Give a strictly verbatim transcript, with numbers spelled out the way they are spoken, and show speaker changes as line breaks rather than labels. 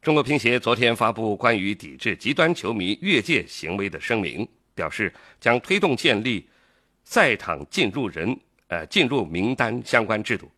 中国乒协昨天发布关于抵制极端球迷越界行为的声明，表示将推动建立赛场进入人呃进入名单相关制度，